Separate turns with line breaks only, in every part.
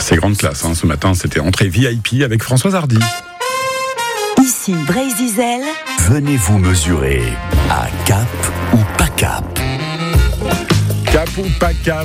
C'est grande classe, ce matin, c'était entrée VIP avec Françoise Hardy.
Ici Brésil.
Venez vous mesurer à Cap ou pas Cap.
Cap ou pas Cap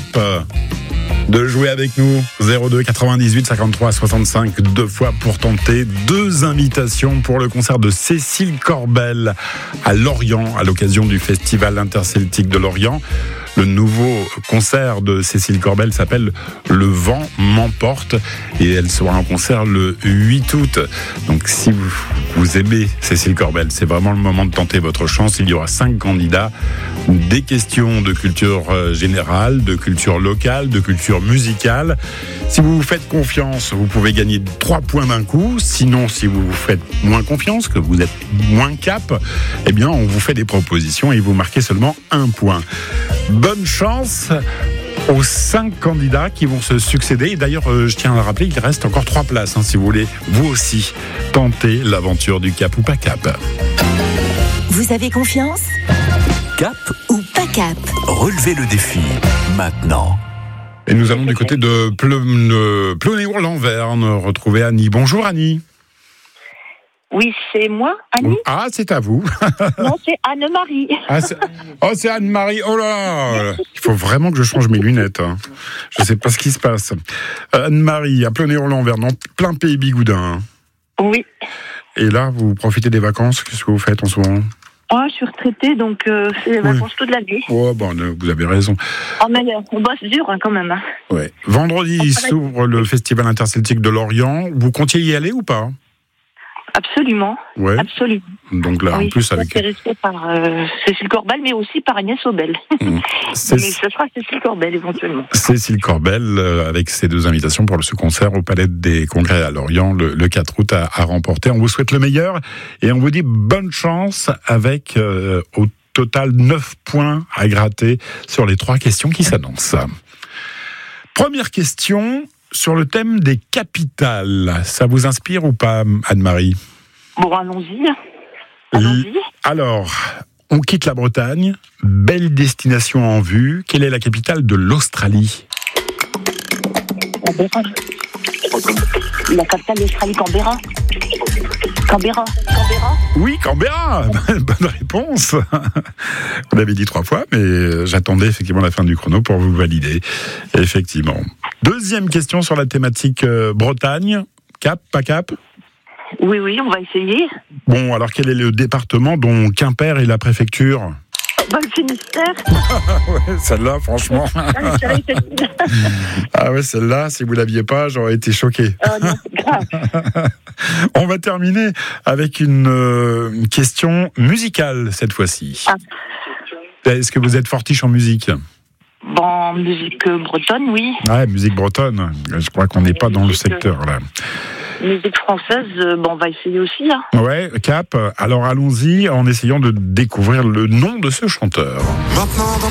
de jouer avec nous, 02 98 53 65, 2 fois pour tenter 2 invitations pour le concert de Cécile Corbel à Lorient, à l'occasion du Festival interceltique de Lorient. Le nouveau concert de Cécile Corbel s'appelle Le vent m'emporte et elle sera en concert le 8 août. Donc si vous aimez Cécile Corbel, c'est vraiment le moment de tenter votre chance. Il y aura 5 candidats, des questions de culture générale, de culture locale, de culture musicale. Si vous vous faites confiance, vous pouvez gagner 3 points d'un coup. Sinon, si vous vous faites moins confiance, que vous êtes moins cap, eh bien on vous fait des propositions et vous marquez seulement 1 point. Bonne chance aux 5 candidats qui vont se succéder. Et d'ailleurs, je tiens à le rappeler, il reste encore 3 places, si vous voulez, vous aussi, tenter l'aventure du Cap ou pas Cap.
Vous avez confiance ?
Cap
Ou pas Cap ?
Relevez le défi maintenant.
Et nous allons du côté de Plonéour-Lanverne retrouver Annie. Bonjour Annie.
Oui, c'est moi, Annie.
Ah, c'est à vous.
Non, c'est Anne-Marie.
Ah, c'est Anne-Marie. Oh là, il faut vraiment que je change mes lunettes. Je ne sais pas ce qui se passe. Anne-Marie, à Plonéour-Lanverne, en plein pays bigoudin.
Oui.
Et là, vous profitez des vacances. Qu'est-ce que vous faites en ce moment ?
Je suis retraitée, donc c'est les vacances toute l'année.
Oh, bon, vous avez raison.
Mais on bosse dur quand même.
Ouais. Vendredi, s'ouvre le Festival interceltique de Lorient. Vous comptiez y aller ou pas ?
Absolument.
Ouais.
Absolument.
Donc là,
oui,
en plus,
je suis
avec.
intéressée par Cécile Corbel, mais aussi par Agnès Obel. Mais ce sera Cécile Corbel éventuellement.
Cécile Corbel, avec ses 2 invitations pour ce concert au Palais des Congrès à Lorient le 4 août à remporter. On vous souhaite le meilleur et on vous dit bonne chance avec au total 9 points à gratter sur les 3 questions qui s'annoncent. Première question sur le thème des capitales. Ça vous inspire ou pas, Anne-Marie ?
Bon, allons-y.
Alors, on quitte la Bretagne. Belle destination en vue. Quelle est la capitale de l'Australie ?
Canberra. La capitale d'Australie, Canberra. Canberra.
Oui, Canberra. Bonne réponse. Vous l'avez dit 3 fois, mais j'attendais effectivement la fin du chrono pour vous valider. Effectivement. Deuxième question sur la thématique Bretagne. Cap, pas Cap ?
Oui, on va essayer.
Bon, alors quel est le département dont Quimper est la préfecture ?
Le Finistère.
Ouais, celle-là, franchement. Ah ouais, celle-là, si vous l'aviez pas, j'aurais été choqué.
Non, grave.
On va terminer avec une question musicale cette fois-ci. Est-ce que vous êtes fortiche en musique ?
Bon, musique bretonne, oui.
Ouais, musique bretonne. Je crois qu'on n'est pas dans le secteur là.
Musique française, on va essayer aussi.
Ouais, Cap. Alors allons-y en essayant de découvrir le nom de ce chanteur.
Maintenant dans